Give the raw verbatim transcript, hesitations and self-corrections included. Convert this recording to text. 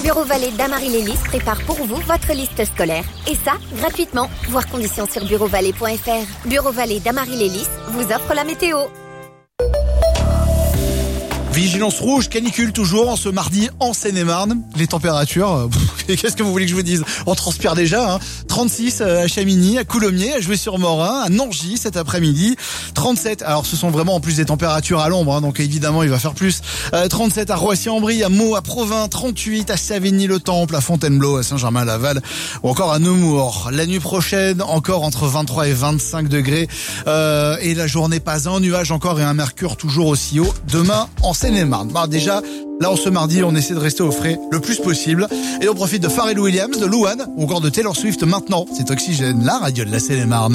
Bureau Vallée d'Amarie-Lélis prépare pour vous votre liste scolaire. Et ça, gratuitement. Voir conditions sur bureau vallée point f r. Bureau Vallée d'Amarie-Lélis vous offre la météo. Vigilance rouge, canicule toujours en ce mardi en Seine-et-Marne. Les températures, pff, qu'est-ce que vous voulez que je vous dise? On transpire déjà, hein. trente-six à Chamigny, à Coulommiers, à Jouy-sur-Morin, à Nangy cet après-midi. trente-sept, alors ce sont vraiment en plus des températures à l'ombre, hein, donc évidemment il va faire plus. Euh, trente-sept à Roissy-en-Brie, à Meaux, à Provins, trente-huit à Savigny-le-Temple, à Fontainebleau, à Saint-Germain-Laval ou encore à Nemours. La nuit prochaine, encore entre vingt-trois et vingt-cinq degrés. Euh, et la journée pas un nuage encore et un mercure toujours aussi haut. Demain en Seine-et-Marne. Bah déjà, là, en ce mardi, on essaie de rester au frais le plus possible. Et on profite de Pharrell Williams, de Louane, ou encore de Taylor Swift maintenant. C'est Oxygène, la radio de la Seine-et-Marne.